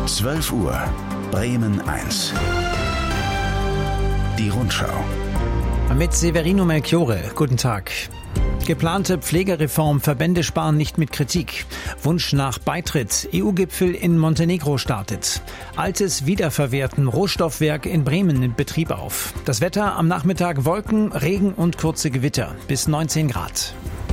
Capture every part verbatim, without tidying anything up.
zwölf Uhr, Bremen eins. Die Rundschau. Mit Severino Melchiore. Guten Tag. Geplante Pflegereform, Verbände sparen nicht mit Kritik. Wunsch nach Beitritt, E U-Gipfel in Montenegro startet. Altes wiederverwerten, Rohstoffwerk in Bremen nimmt Betrieb auf. Das Wetter am Nachmittag Wolken, Regen und kurze Gewitter bis neunzehn Grad.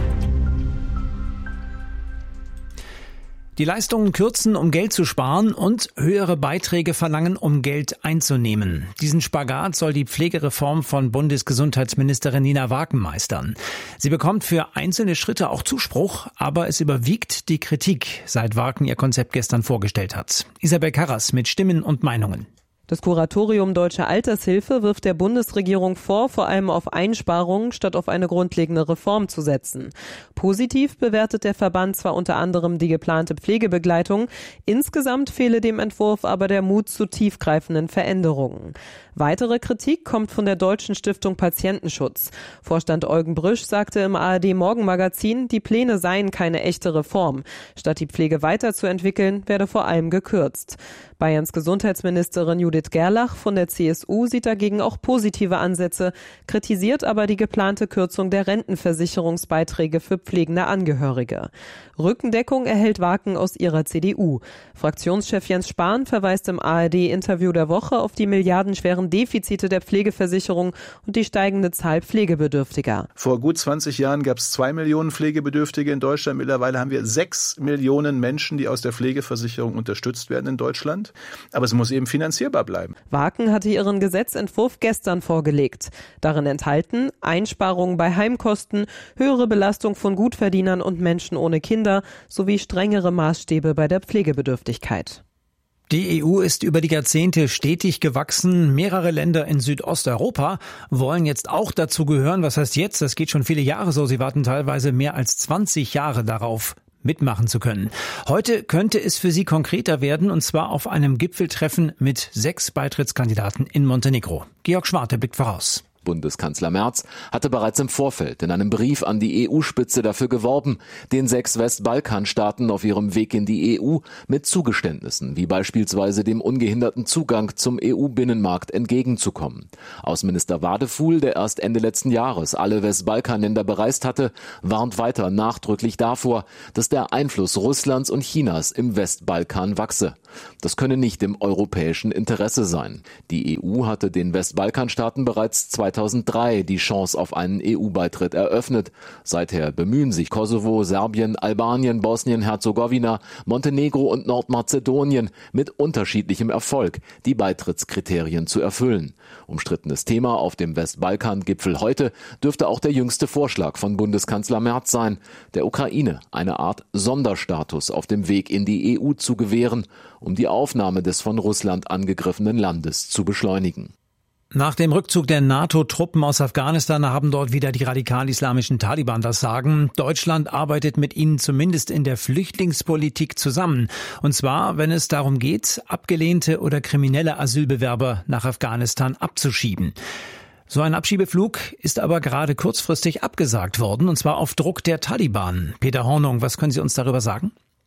Die Leistungen kürzen, um Geld zu sparen und höhere Beiträge verlangen, um Geld einzunehmen. Diesen Spagat soll die Pflegereform von Bundesgesundheitsministerin Nina Waken meistern. Sie bekommt für einzelne Schritte auch Zuspruch, aber es überwiegt die Kritik, seit Waken ihr Konzept gestern vorgestellt hat. Isabel Karras mit Stimmen und Meinungen. Das Kuratorium Deutsche Altershilfe wirft der Bundesregierung vor, vor allem auf Einsparungen statt auf eine grundlegende Reform zu setzen. Positiv bewertet der Verband zwar unter anderem die geplante Pflegebegleitung, insgesamt fehle dem Entwurf aber der Mut zu tiefgreifenden Veränderungen. Weitere Kritik kommt von der Deutschen Stiftung Patientenschutz. Vorstand Eugen Brüsch sagte im A R D-Morgenmagazin, die Pläne seien keine echte Reform. Statt die Pflege weiterzuentwickeln, werde vor allem gekürzt. Bayerns Gesundheitsministerin Judith Gerlach von der C S U sieht dagegen auch positive Ansätze, kritisiert aber die geplante Kürzung der Rentenversicherungsbeiträge für pflegende Angehörige. Rückendeckung erhält Waken aus ihrer C D U. Fraktionschef Jens Spahn verweist im A R D-Interview der Woche auf die milliardenschweren Defizite der Pflegeversicherung und die steigende Zahl Pflegebedürftiger. Vor gut zwanzig Jahren gab es zwei Millionen Pflegebedürftige in Deutschland. Mittlerweile haben wir sechs Millionen Menschen, die aus der Pflegeversicherung unterstützt werden in Deutschland. Aber es muss eben finanzierbar bleiben. Waken hatte ihren Gesetzentwurf gestern vorgelegt. Darin enthalten Einsparungen bei Heimkosten, höhere Belastung von Gutverdienern und Menschen ohne Kinder sowie strengere Maßstäbe bei der Pflegebedürftigkeit. Die E U ist über die Jahrzehnte stetig gewachsen. Mehrere Länder in Südosteuropa wollen jetzt auch dazu gehören. Was heißt jetzt? Das geht schon viele Jahre so. Sie warten teilweise mehr als zwanzig Jahre darauf, mitmachen zu können. Heute könnte es für sie konkreter werden, und zwar auf einem Gipfeltreffen mit sechs Beitrittskandidaten in Montenegro. Georg Schwarte blickt voraus. Bundeskanzler Merz hatte bereits im Vorfeld in einem Brief an die E U-Spitze dafür geworben, den sechs Westbalkanstaaten auf ihrem Weg in die E U mit Zugeständnissen wie beispielsweise dem ungehinderten Zugang zum E U-Binnenmarkt entgegenzukommen. Außenminister Wadefuhl, der erst Ende letzten Jahres alle Westbalkanländer bereist hatte, warnt weiter nachdrücklich davor, dass der Einfluss Russlands und Chinas im Westbalkan wachse. Das könne nicht im europäischen Interesse sein. Die E U hatte den Westbalkanstaaten bereits zweitausenddrei die Chance auf einen E U-Beitritt eröffnet. Seither bemühen sich Kosovo, Serbien, Albanien, Bosnien-Herzegowina, Montenegro und Nordmazedonien mit unterschiedlichem Erfolg, die Beitrittskriterien zu erfüllen. Umstrittenes Thema auf dem Westbalkan-Gipfel heute dürfte auch der jüngste Vorschlag von Bundeskanzler Merz sein, der Ukraine eine Art Sonderstatus auf dem Weg in die E U zu gewähren, um die Aufnahme des von Russland angegriffenen Landes zu beschleunigen. Nach dem Rückzug der NATO-Truppen aus Afghanistan haben dort wieder die radikal-islamischen Taliban das Sagen. Deutschland arbeitet mit ihnen zumindest in der Flüchtlingspolitik zusammen. Und zwar, wenn es darum geht, abgelehnte oder kriminelle Asylbewerber nach Afghanistan abzuschieben. So ein Abschiebeflug ist aber gerade kurzfristig abgesagt worden, und zwar auf Druck der Taliban. Peter Hornung, was können Sie uns darüber sagen?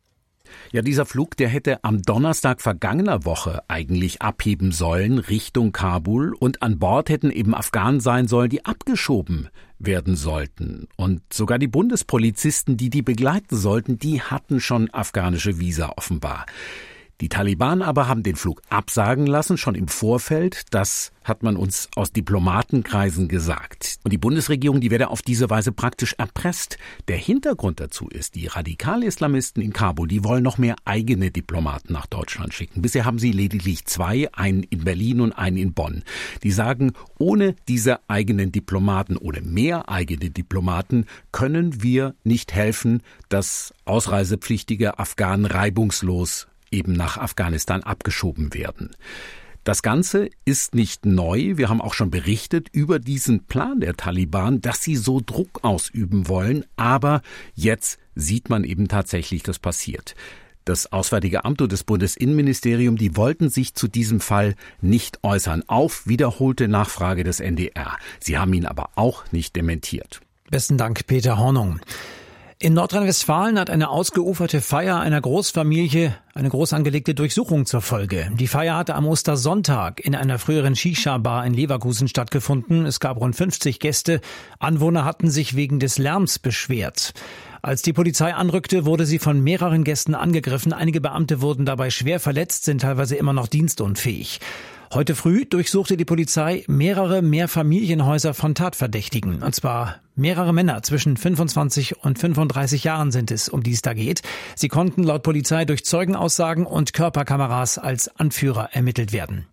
Ja, dieser Flug, der hätte am Donnerstag vergangener Woche eigentlich abheben sollen Richtung Kabul, und an Bord hätten eben Afghanen sein sollen, die abgeschoben werden sollten. Und sogar die Bundespolizisten, die die begleiten sollten, die hatten schon afghanische Visa offenbar. Die Taliban aber haben den Flug absagen lassen, schon im Vorfeld. Das hat man uns aus Diplomatenkreisen gesagt. Und die Bundesregierung, die werde auf diese Weise praktisch erpresst. Der Hintergrund dazu ist, die Radikal-Islamisten in Kabul, die wollen noch mehr eigene Diplomaten nach Deutschland schicken. Bisher haben sie lediglich zwei, einen in Berlin und einen in Bonn. Die sagen, ohne diese eigenen Diplomaten, ohne mehr eigene Diplomaten, können wir nicht helfen, dass ausreisepflichtige Afghanen reibungslos eben nach Afghanistan abgeschoben werden. Das Ganze ist nicht neu. Wir haben auch schon berichtet über diesen Plan der Taliban, dass sie so Druck ausüben wollen. Aber jetzt sieht man eben tatsächlich, das passiert. Das Auswärtige Amt und das Bundesinnenministerium, die wollten sich zu diesem Fall nicht äußern. Auf wiederholte Nachfrage des N D R. Sie haben ihn aber auch nicht dementiert. Besten Dank, Peter Hornung. In Nordrhein-Westfalen hat eine ausgeuferte Feier einer Großfamilie eine groß angelegte Durchsuchung zur Folge. Die Feier hatte am Ostersonntag in einer früheren Shisha-Bar in Leverkusen stattgefunden. Es gab rund fünfzig Gäste. Anwohner hatten sich wegen des Lärms beschwert. Als die Polizei anrückte, wurde sie von mehreren Gästen angegriffen. Einige Beamte wurden dabei schwer verletzt, sind teilweise immer noch dienstunfähig. Heute früh durchsuchte die Polizei mehrere Mehrfamilienhäuser von Tatverdächtigen. Und zwar mehrere Männer zwischen fünfundzwanzig und fünfunddreißig Jahren sind es, um die es da geht. Sie konnten laut Polizei durch Zeugenaussagen und Körperkameras als Anführer ermittelt werden.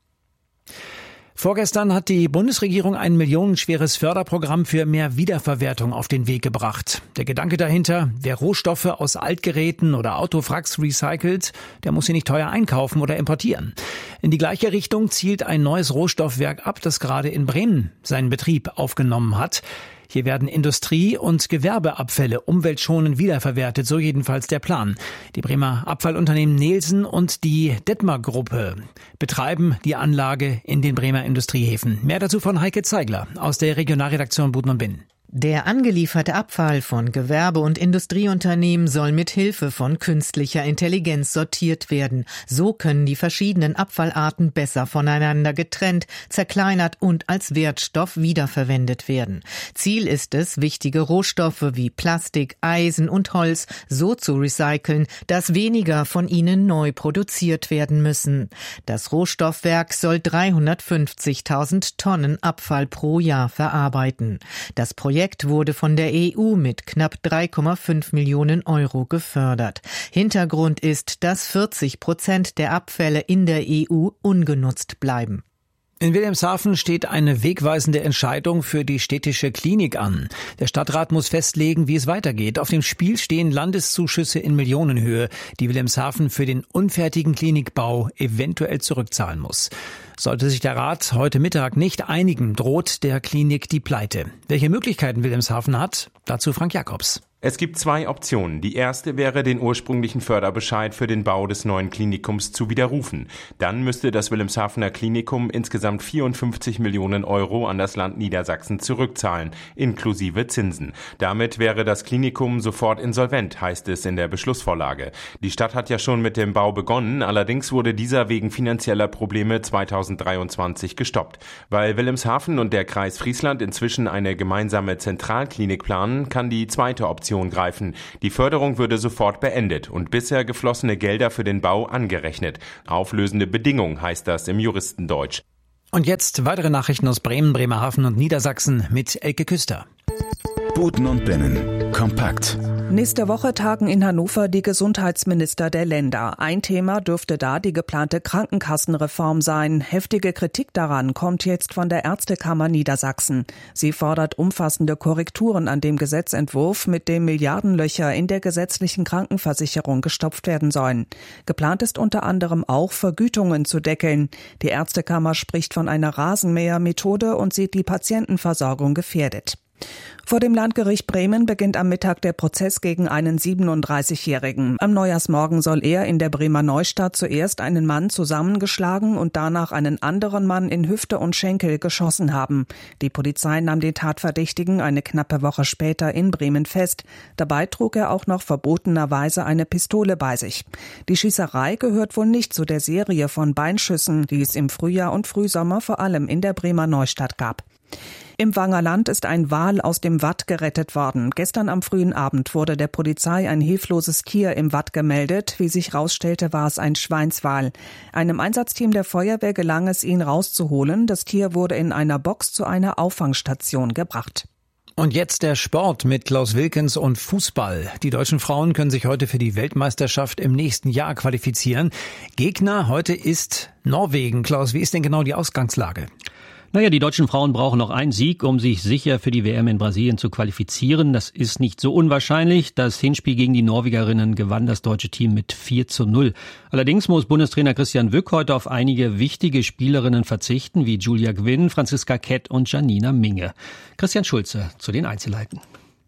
Vorgestern hat die Bundesregierung ein millionenschweres Förderprogramm für mehr Wiederverwertung auf den Weg gebracht. Der Gedanke dahinter, wer Rohstoffe aus Altgeräten oder Autowracks recycelt, der muss sie nicht teuer einkaufen oder importieren. In die gleiche Richtung zielt ein neues Rohstoffwerk ab, das gerade in Bremen seinen Betrieb aufgenommen hat. Hier werden Industrie- und Gewerbeabfälle umweltschonend wiederverwertet, so jedenfalls der Plan. Die Bremer Abfallunternehmen Nelson und die Detmar-Gruppe betreiben die Anlage in den Bremer Industriehäfen. Mehr dazu von Heike Zeigler aus der Regionalredaktion Buten und Binnen. Der angelieferte Abfall von Gewerbe- und Industrieunternehmen soll mit Hilfe von künstlicher Intelligenz sortiert werden. So können die verschiedenen Abfallarten besser voneinander getrennt, zerkleinert und als Wertstoff wiederverwendet werden. Ziel ist es, wichtige Rohstoffe wie Plastik, Eisen und Holz so zu recyceln, dass weniger von ihnen neu produziert werden müssen. Das Rohstoffwerk soll dreihundertfünfzigtausend Tonnen Abfall pro Jahr verarbeiten. Das Projekt wurde von der E U mit knapp drei Komma fünf Millionen Euro gefördert. Hintergrund ist, dass vierzig Prozent der Abfälle in der E U ungenutzt bleiben. In Wilhelmshaven steht eine wegweisende Entscheidung für die städtische Klinik an. Der Stadtrat muss festlegen, wie es weitergeht. Auf dem Spiel stehen Landeszuschüsse in Millionenhöhe, die Wilhelmshaven für den unfertigen Klinikbau eventuell zurückzahlen muss. Sollte sich der Rat heute Mittag nicht einigen, droht der Klinik die Pleite. Welche Möglichkeiten Wilhelmshaven hat? Dazu Frank Jakobs. Es gibt zwei Optionen. Die erste wäre, den ursprünglichen Förderbescheid für den Bau des neuen Klinikums zu widerrufen. Dann müsste das Wilhelmshavener Klinikum insgesamt vierundfünfzig Millionen Euro an das Land Niedersachsen zurückzahlen, inklusive Zinsen. Damit wäre das Klinikum sofort insolvent, heißt es in der Beschlussvorlage. Die Stadt hat ja schon mit dem Bau begonnen, allerdings wurde dieser wegen finanzieller Probleme zweitausenddreiundzwanzig gestoppt. Weil Wilhelmshaven und der Kreis Friesland inzwischen eine gemeinsame Zentralklinik planen, kann die zweite Option greifen. Die Förderung würde sofort beendet und bisher geflossene Gelder für den Bau angerechnet. Auflösende Bedingung heißt das im Juristendeutsch. Und jetzt weitere Nachrichten aus Bremen, Bremerhaven und Niedersachsen mit Elke Küster. Buten und Binnen. Kompakt. Nächste Woche tagen in Hannover die Gesundheitsminister der Länder. Ein Thema dürfte da die geplante Krankenkassenreform sein. Heftige Kritik daran kommt jetzt von der Ärztekammer Niedersachsen. Sie fordert umfassende Korrekturen an dem Gesetzentwurf, mit dem Milliardenlöcher in der gesetzlichen Krankenversicherung gestopft werden sollen. Geplant ist unter anderem auch, Vergütungen zu deckeln. Die Ärztekammer spricht von einer Rasenmähermethode und sieht die Patientenversorgung gefährdet. Vor dem Landgericht Bremen beginnt am Mittag der Prozess gegen einen siebenunddreißigjährigen. Am Neujahrsmorgen soll er in der Bremer Neustadt zuerst einen Mann zusammengeschlagen und danach einen anderen Mann in Hüfte und Schenkel geschossen haben. Die Polizei nahm den Tatverdächtigen eine knappe Woche später in Bremen fest. Dabei trug er auch noch verbotenerweise eine Pistole bei sich. Die Schießerei gehört wohl nicht zu der Serie von Beinschüssen, die es im Frühjahr und Frühsommer vor allem in der Bremer Neustadt gab. Im Wangerland ist ein Wal aus dem Watt gerettet worden. Gestern am frühen Abend wurde der Polizei ein hilfloses Tier im Watt gemeldet. Wie sich rausstellte, war es ein Schweinswal. Einem Einsatzteam der Feuerwehr gelang es, ihn rauszuholen. Das Tier wurde in einer Box zu einer Auffangstation gebracht. Und jetzt der Sport mit Klaus Wilkens und Fußball. Die deutschen Frauen können sich heute für die Weltmeisterschaft im nächsten Jahr qualifizieren. Gegner heute ist Norwegen. Klaus, wie ist denn genau die Ausgangslage? Naja, die deutschen Frauen brauchen noch einen Sieg, um sich sicher für die W M in Brasilien zu qualifizieren. Das ist nicht so unwahrscheinlich. Das Hinspiel gegen die Norwegerinnen gewann das deutsche Team mit vier zu null. Allerdings muss Bundestrainer Christian Wück heute auf einige wichtige Spielerinnen verzichten, wie Julia Gwynn, Franziska Kett und Janina Minge. Christian Schulze zu den Einzelheiten.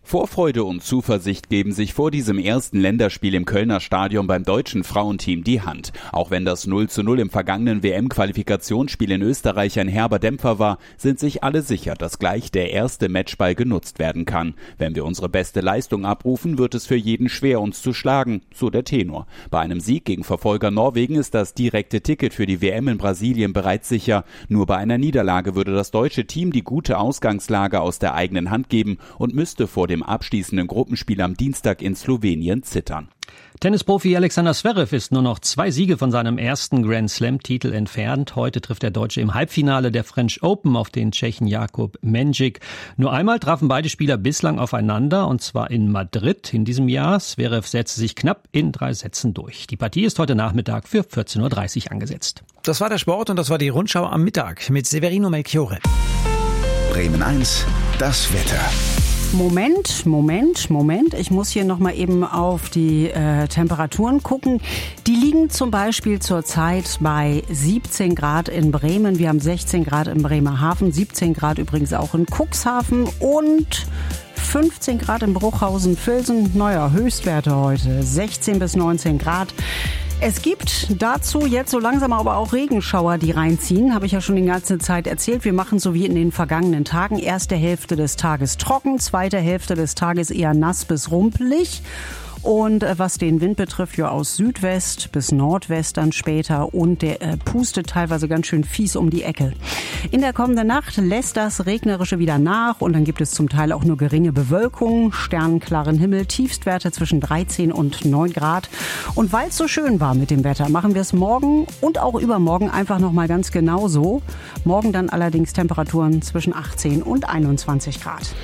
Vorfreude und Zuversicht geben sich vor diesem ersten Länderspiel im Kölner Stadion beim deutschen Frauenteam die Hand. Auch wenn das null zu null im vergangenen W M-Qualifikationsspiel in Österreich ein herber Dämpfer war, sind sich alle sicher, dass gleich der erste Matchball genutzt werden kann. Wenn wir unsere beste Leistung abrufen, wird es für jeden schwer, uns zu schlagen, so der Tenor. Bei einem Sieg gegen Verfolger Norwegen ist das direkte Ticket für die W M in Brasilien bereits sicher. Nur bei einer Niederlage würde das deutsche Team die gute Ausgangslage aus der eigenen Hand geben und müsste vor dem dem abschließenden Gruppenspiel am Dienstag in Slowenien zittern. Tennisprofi Alexander Zverev ist nur noch zwei Siege von seinem ersten Grand-Slam-Titel entfernt. Heute trifft der Deutsche im Halbfinale der French Open auf den Tschechen Jakub Mendžić. Nur einmal trafen beide Spieler bislang aufeinander, und zwar in Madrid in diesem Jahr. Zverev setzte sich knapp in drei Sätzen durch. Die Partie ist heute Nachmittag für vierzehn Uhr dreißig angesetzt. Das war der Sport und das war die Rundschau am Mittag mit Severino Melchiorre. Bremen eins, das Wetter. Moment, Moment, Moment. Ich muss hier noch mal eben auf die äh, Temperaturen gucken. Die liegen zum Beispiel zurzeit bei siebzehn Grad in Bremen. Wir haben sechzehn Grad in Bremerhaven, siebzehn Grad übrigens auch in Cuxhaven und fünfzehn Grad in Bruchhausen-Vilsen. Neuer Höchstwerte heute, sechzehn bis neunzehn Grad. Es gibt dazu jetzt so langsam aber auch Regenschauer, die reinziehen. Habe ich ja schon die ganze Zeit erzählt. Wir machen so wie in den vergangenen Tagen. Erste Hälfte des Tages trocken, zweite Hälfte des Tages eher nass bis rumpelig. Und was den Wind betrifft, ja aus Südwest bis Nordwest dann später. Und der äh, pustet teilweise ganz schön fies um die Ecke. In der kommenden Nacht lässt das Regnerische wieder nach. Und dann gibt es zum Teil auch nur geringe Bewölkung, sternenklaren Himmel, Tiefstwerte zwischen dreizehn und neun Grad. Und weil es so schön war mit dem Wetter, machen wir es morgen und auch übermorgen einfach nochmal ganz genauso. Morgen dann allerdings Temperaturen zwischen achtzehn und einundzwanzig Grad.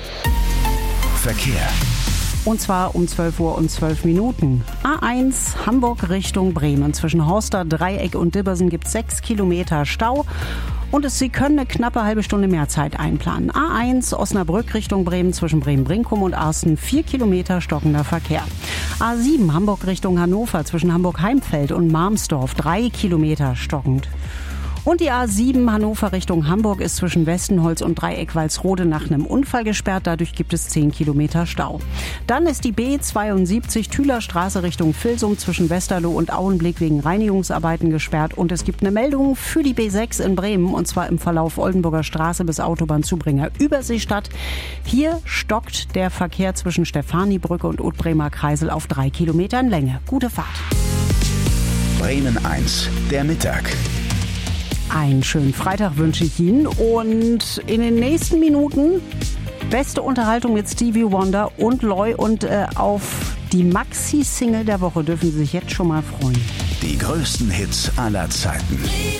Verkehr. Und zwar um zwölf Uhr und zwölf Minuten. A eins Hamburg Richtung Bremen. Zwischen Horster, Dreieck und Dibbersen gibt es sechs Kilometer Stau. Und es, Sie können eine knappe halbe Stunde mehr Zeit einplanen. A eins Osnabrück Richtung Bremen zwischen Bremen-Brinkum und Arsten. vier Kilometer stockender Verkehr. A sieben Hamburg Richtung Hannover zwischen Hamburg-Heimfeld und Marmsdorf. drei Kilometer stockend. Und die A sieben Hannover Richtung Hamburg ist zwischen Westenholz und Dreieck-Walsrode nach einem Unfall gesperrt. Dadurch gibt es zehn Kilometer Stau. Dann ist die B zweiundsiebzig Thülerstraße Richtung Vilsum zwischen Westerloh und Auenblick wegen Reinigungsarbeiten gesperrt. Und es gibt eine Meldung für die B sechs in Bremen, und zwar im Verlauf Oldenburger Straße bis Autobahnzubringer Überseestadt. Hier stockt der Verkehr zwischen Stefanibrücke und Ottbremer Kreisel auf drei Kilometern Länge. Gute Fahrt. Bremen eins, der Mittag. Einen schönen Freitag wünsche ich Ihnen, und in den nächsten Minuten beste Unterhaltung mit Stevie Wonder und Loy, und äh, auf die Maxi-Single der Woche dürfen Sie sich jetzt schon mal freuen. Die größten Hits aller Zeiten.